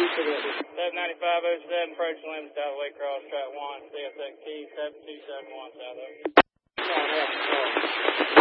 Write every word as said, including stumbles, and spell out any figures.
seven ninety-five oh seven, approach limit South Waycross, track one, C S X T seven two seven one South.